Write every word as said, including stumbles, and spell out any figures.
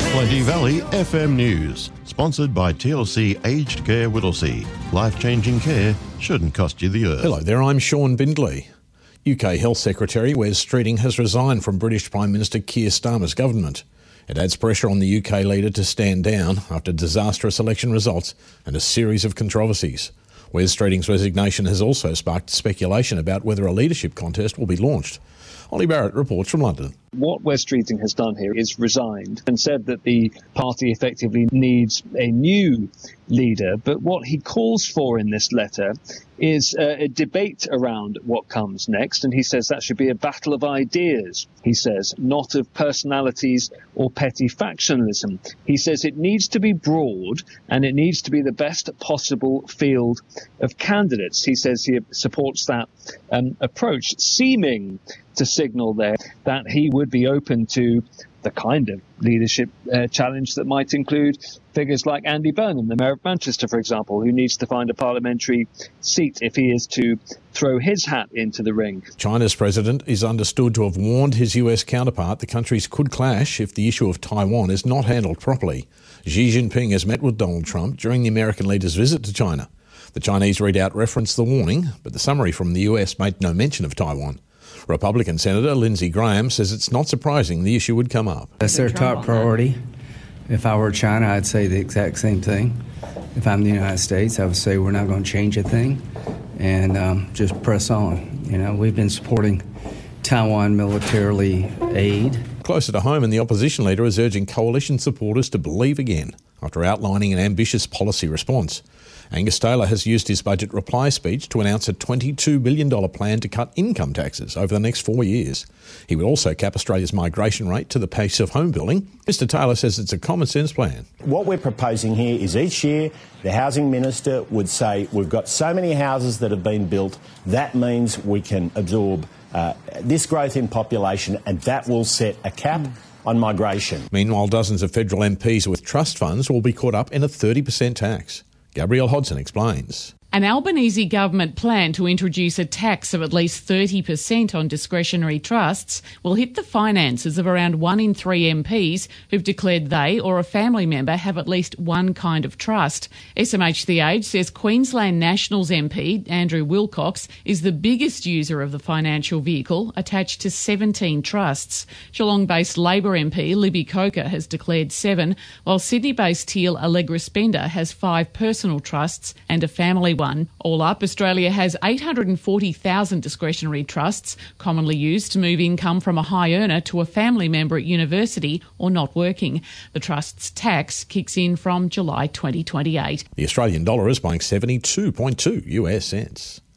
Plenty Valley F M News, sponsored by T L C Aged Care Whittlesea. Life-changing care shouldn't cost you the earth. Hello there, I'm Sean Bindley. U K Health Secretary Wes Streeting has resigned from British Prime Minister Keir Starmer's government. It adds pressure on the U K leader to stand down after disastrous election results and a series of controversies. Wes Streeting's resignation has also sparked speculation about whether a leadership contest will be launched. Ollie Barrett reports from London. What Wes Streeting has done here is resigned and said that the party effectively needs a new leader. But what he calls for in this letter is a, a debate around what comes next. And he says that should be a battle of ideas, he says, not of personalities or petty factionalism. He says it needs to be broad and it needs to be the best possible field of candidates. He says he supports that um, approach, seeming to signal there that he would be open to the kind of leadership uh, challenge that might include figures like Andy Burnham, the Mayor of Manchester, for example, who needs to find a parliamentary seat if he is to throw his hat into the ring. China's president is understood to have warned his U S counterpart the countries could clash if the issue of Taiwan is not handled properly. Xi Jinping has met with Donald Trump during the American leader's visit to China. The Chinese readout referenced the warning, but the summary from the U S made no mention of Taiwan. Republican Senator Lindsey Graham says it's not surprising the issue would come up. That's their top priority. If I were China, I'd say the exact same thing. If I'm the United States, I would say we're not going to change a thing and um, just press on. You know, we've been supporting Taiwan militarily aid. Closer to home, and the opposition leader is urging coalition supporters to believe again after outlining an ambitious policy response. Angus Taylor has used his budget reply speech to announce a twenty-two billion dollars plan to cut income taxes over the next four years. He would also cap Australia's migration rate to the pace of home building. Mister Taylor says it's a common sense plan. What we're proposing here is each year the housing minister would say we've got so many houses that have been built, that means we can absorb uh, this growth in population, and that will set a cap mm. on migration. Meanwhile, dozens of federal M Ps with trust funds will be caught up in a thirty percent tax. Gabrielle Hodson explains. An Albanese government plan to introduce a tax of at least thirty percent on discretionary trusts will hit the finances of around one in three M Ps who've declared they or a family member have at least one kind of trust. S M H The Age says Queensland Nationals M P Andrew Wilcox is the biggest user of the financial vehicle, attached to seventeen trusts. Geelong-based Labor M P Libby Coker has declared seven, while Sydney-based Teal Allegra Spender has five personal trusts and a family one. All up, Australia has eight hundred forty thousand discretionary trusts, commonly used to move income from a high earner to a family member at university or not working. The trust's tax kicks in from July twenty twenty-eight. The Australian dollar is buying seventy-two point two US cents.